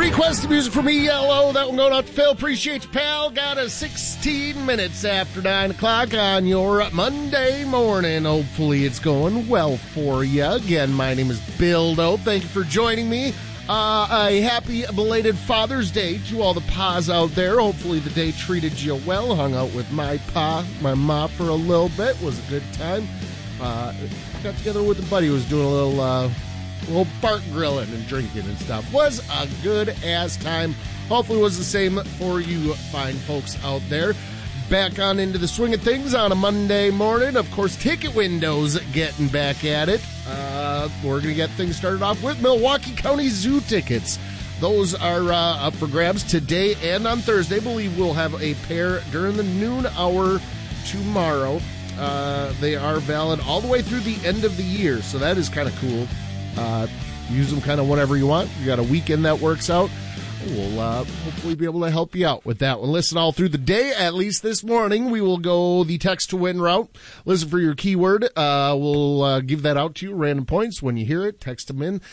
Request music from me, Yellow. That one going out to Phil. Appreciate you, pal. Got us 16 minutes after 9 o'clock on your Monday morning. Hopefully it's going well for you. Again, my name is Bill Dope. Thank you for joining me. A happy belated Father's Day to all the pa's out there. Hopefully the day treated you well. Hung out with my ma for a little bit. Was a good time. Got together with a buddy who was doing a little park grilling and drinking and stuff. Was a good-ass time. Hopefully it was the same for you fine folks out there. Back on into the swing of things on a Monday morning. Of course, ticket windows getting back at it. We're going to get things started off with Milwaukee County Zoo tickets. Those are up for grabs today and on Thursday. I believe we'll have a pair during the noon hour tomorrow. They are valid all the way through the end of the year, so that is kind of cool. Use them kind of whenever you want. You got a weekend that works out. We'll hopefully be able to help you out with that one. Listen all through the day, at least this morning. We will go the text to win route. Listen for your keyword. We'll give that out to you, random points. When you hear it, text them in,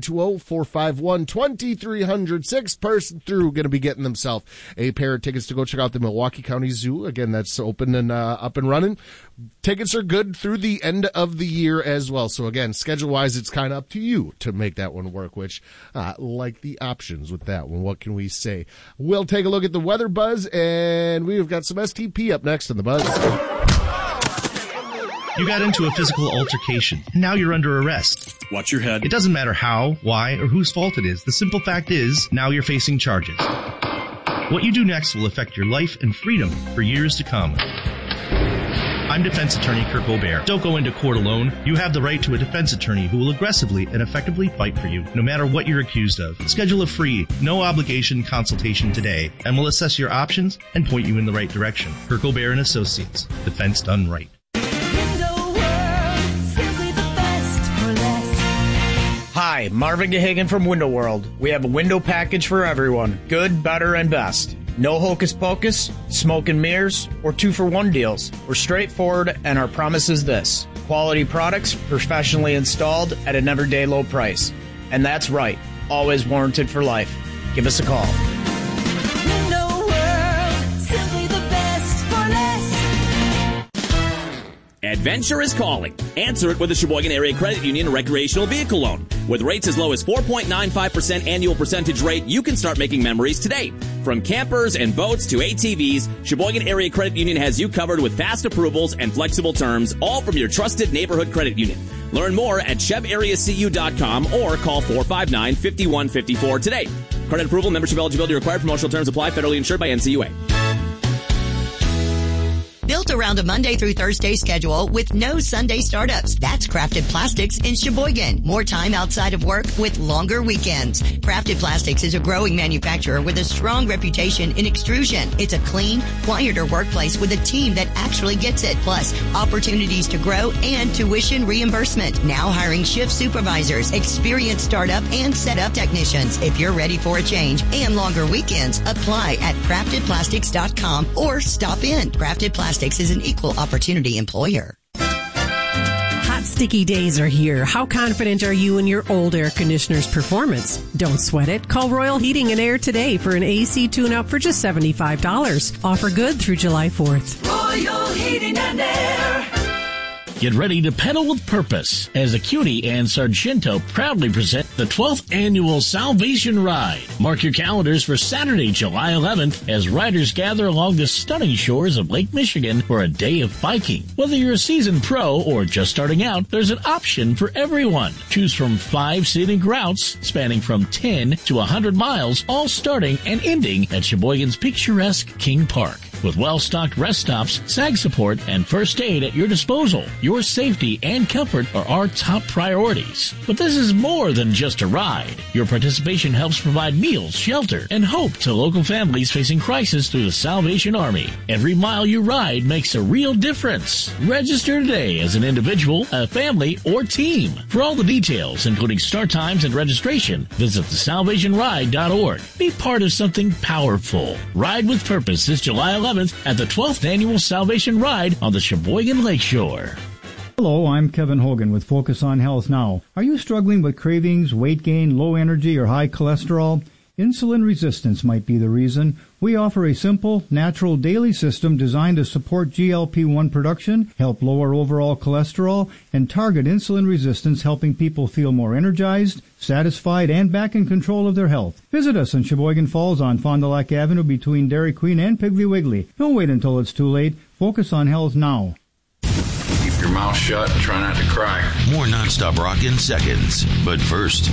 920-451-2300. Sixth person through going to be getting themselves a pair of tickets to go check out the Milwaukee County Zoo. Again, that's open and up and running. Tickets are good through the end of the year as well. So, again, schedule-wise, it's kind of up to you to make that one work, which like the options with that one. What can we say? We'll take a look at the weather buzz, and we've got some STP up next in the buzz. You got into a physical altercation. Now you're under arrest. Watch your head. It doesn't matter how, why, or whose fault it is. The simple fact is, now you're facing charges. What you do next will affect your life and freedom for years to come. I'm defense attorney Kirk Aubert. Don't go into court alone. You have the right to a defense attorney who will aggressively and effectively fight for you, no matter what you're accused of. Schedule a free, no-obligation consultation today, and we'll assess your options and point you in the right direction. Kirk Aubert & Associates. Defense done right. Hi, Marvin Gahagan from Window World. We have a window package for everyone. Good, better, and best. No hocus pocus, smoke and mirrors, or 2-for-1 deals. We're straightforward, and our promise is this: quality products, professionally installed at an everyday low price. And that's right, always warranted for life. Give us a call. Window World, simply the best for less. Adventure is calling. Answer it with the Sheboygan Area Credit Union recreational vehicle loan. With rates as low as 4.95% annual percentage rate, you can start making memories today. From campers and boats to ATVs, Sheboygan Area Credit Union has you covered with fast approvals and flexible terms, all from your trusted neighborhood credit union. Learn more at chebareacu.com or call 459-5154 today. Credit approval, membership eligibility required. Promotional terms apply. Federally insured by NCUA. Built around a Monday through Thursday schedule with no Sunday startups. That's Crafted Plastics in Sheboygan. More time outside of work with longer weekends. Crafted Plastics is a growing manufacturer with a strong reputation in extrusion. It's a clean, quieter workplace with a team that actually gets it. Plus, opportunities to grow and tuition reimbursement. Now hiring shift supervisors, experienced startup and setup technicians. If you're ready for a change and longer weekends, apply at craftedplastics.com or stop in. Crafted Plastics is an equal opportunity employer. Hot, sticky days are here. How confident are you in your old air conditioner's performance? Don't sweat it. Call Royal Heating and Air today for an AC tune-up for just $75. Offer good through July 4th. Royal Heating and Air. Get ready to pedal with purpose as Acuity and Sargento proudly present the 12th Annual Salvation Ride. Mark your calendars for Saturday, July 11th as riders gather along the stunning shores of Lake Michigan for a day of biking. Whether you're a seasoned pro or just starting out, there's an option for everyone. Choose from 5 scenic routes spanning from 10 to 100 miles, all starting and ending at Sheboygan's picturesque King Park. With well-stocked rest stops, SAG support, and first aid at your disposal, your safety and comfort are our top priorities. But this is more than just a ride. Your participation helps provide meals, shelter, and hope to local families facing crisis through the Salvation Army. Every mile you ride makes a real difference. Register today as an individual, a family, or team. For all the details, including start times and registration, visit thesalvationride.org. Be part of something powerful. Ride with Purpose this July 11th at the 12th Annual Salvation Ride on the Sheboygan Lakeshore. Hello, I'm Kevin Hogan with Focus on Health Now. Are you struggling with cravings, weight gain, low energy, or high cholesterol? Insulin resistance might be the reason. We offer a simple, natural daily system designed to support GLP-1 production, help lower overall cholesterol, and target insulin resistance, helping people feel more energized, satisfied, and back in control of their health. Visit us in Sheboygan Falls on Fond du Lac Avenue between Dairy Queen and Piggly Wiggly. Don't wait until it's too late. Focus on health now. Keep your mouth shut and try not to cry. More nonstop rock in seconds. But first,